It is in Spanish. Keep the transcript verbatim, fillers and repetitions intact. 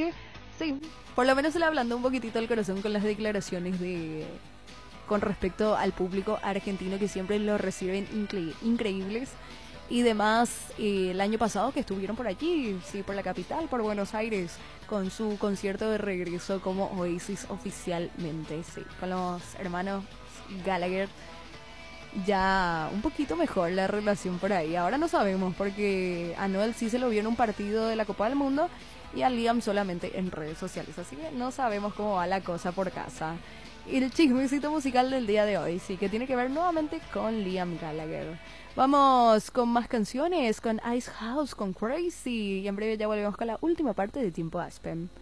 que sí, por lo menos se le ablandó un poquitito el corazón con las declaraciones de con respecto al público argentino, que siempre lo reciben incre- increíbles y demás. Eh, el año pasado que estuvieron por allí, sí, por la capital, por Buenos Aires, con su concierto de regreso como Oasis oficialmente, sí, con los hermanos Gallagher. Ya un poquito mejor la relación por ahí. Ahora no sabemos, porque a Noel sí se lo vio en un partido de la Copa del Mundo y a Liam solamente en redes sociales, así que no sabemos cómo va la cosa por casa. Y el chismecito musical del día de hoy, sí, que tiene que ver nuevamente con Liam Gallagher. Vamos con más canciones, con Ice House, con Crazy, y en breve ya volvemos con la última parte de Tiempo Aspen.